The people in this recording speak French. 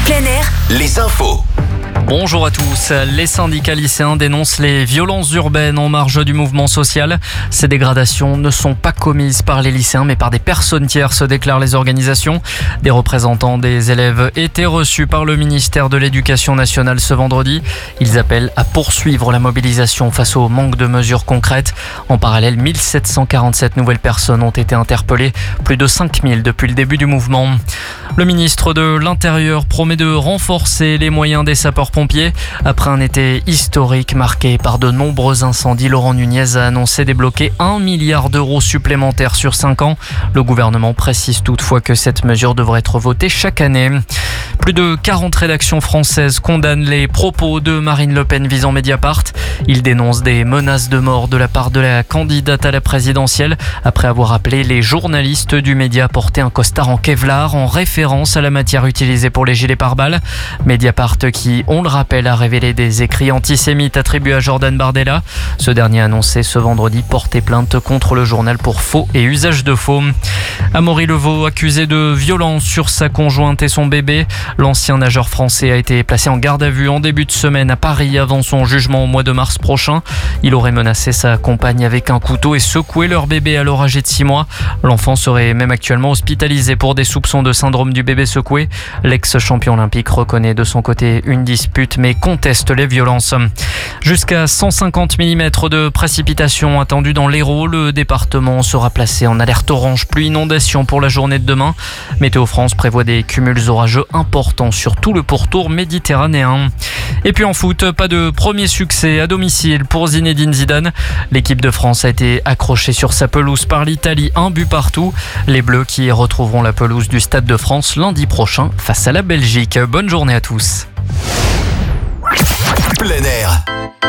Plein air, les infos. Bonjour à tous. Les syndicats lycéens dénoncent les violences urbaines en marge du mouvement social. Ces dégradations ne sont pas commises par les lycéens mais par des personnes tierces, déclarent les organisations. Des représentants des élèves étaient reçus par le ministère de l'Éducation nationale ce vendredi. Ils appellent à poursuivre la mobilisation face au manque de mesures concrètes. En parallèle, 1747 nouvelles personnes ont été interpellées, plus de 5000 depuis le début du mouvement. Le ministre de l'Intérieur promet de renforcer les moyens des sapeurs-pompiers. Après un été historique marqué par de nombreux incendies, Laurent Nunez a annoncé débloquer 1 milliard d'euros supplémentaires sur 5 ans. Le gouvernement précise toutefois que cette mesure devrait être votée chaque année. Plus de 40 rédactions françaises condamnent les propos de Marine Le Pen visant Mediapart. Ils dénoncent des menaces de mort de la part de la candidate à la présidentielle après avoir appelé les journalistes du média à porter un costard en Kevlar en référence à la matière utilisée pour les gilets pare-balles. Mediapart qui, on le rappelle, a révélé des écrits antisémites attribués à Jordan Bardella. Ce dernier a annoncé ce vendredi porter plainte contre le journal pour faux et usage de faux. Amaury Levaux, accusé de violence sur sa conjointe et son bébé. L'ancien nageur français a été placé en garde à vue en début de semaine à Paris avant son jugement au mois de mars prochain. Il aurait menacé sa compagne avec un couteau et secoué leur bébé alors âgé de 6 mois. L'enfant serait même actuellement hospitalisé pour des soupçons de syndrome du bébé secoué. L'ex-champion olympique reconnaît de son côté une dispute mais conteste les violences. Jusqu'à 150 mm de précipitations attendues dans l'Hérault. Le département sera placé en alerte orange pluie inondation pour la journée de demain. Météo France prévoit des cumuls orageux importants sur tout le pourtour méditerranéen. Et puis en foot, pas de premier succès à domicile pour Zinedine Zidane. L'équipe de France a été accrochée sur sa pelouse par l'Italie, 1 but partout. Les Bleus qui retrouveront la pelouse du Stade de France lundi prochain face à la Belgique. Bonne journée à tous. Plein air.